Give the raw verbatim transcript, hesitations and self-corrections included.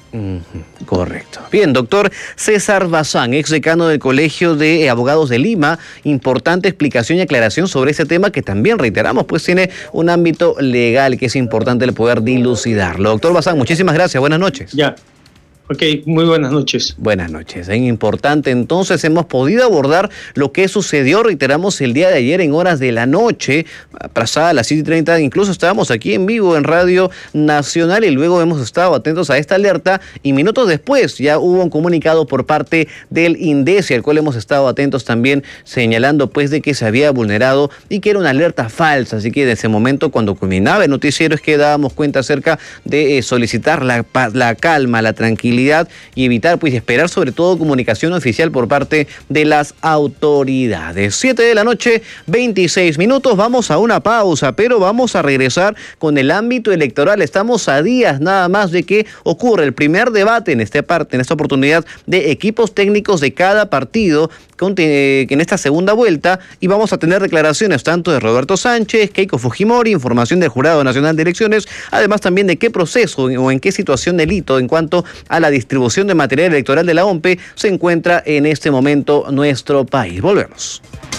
Uh-huh, correcto. Bien, doctor César Bazán, ex decano del Colegio de Abogados de Lima, importante explicación y aclaración sobre ese tema que también, reiteramos, pues tiene un ámbito legal que es importante el poder dilucidarlo. Doctor Bazán, muchísimas gracias, buenas noches. Ya. Ok, muy buenas noches. Buenas noches. Es importante, entonces, hemos podido abordar lo que sucedió, reiteramos, el día de ayer en horas de la noche, pasada las siete y treinta, incluso estábamos aquí en vivo en Radio Nacional y luego hemos estado atentos a esta alerta y minutos después ya hubo un comunicado por parte del INDECI, al cual hemos estado atentos también, señalando pues de que se había vulnerado y que era una alerta falsa. Así que en ese momento, cuando culminaba el noticiero, es que dábamos cuenta acerca de eh, solicitar la, la calma, la tranquilidad y evitar, pues, esperar sobre todo comunicación oficial por parte de las autoridades. siete de la noche, veintiséis minutos, vamos a una pausa, pero vamos a regresar con el ámbito electoral. Estamos a días nada más de que ocurra el primer debate en esta parte, en esta oportunidad, de equipos técnicos de cada partido en esta segunda vuelta, y vamos a tener declaraciones tanto de Roberto Sánchez, Keiko Fujimori, información del Jurado Nacional de Elecciones, además también de qué proceso o en qué situación de delito en cuanto a la distribución de material electoral de la O M P E se encuentra en este momento nuestro país. Volvemos.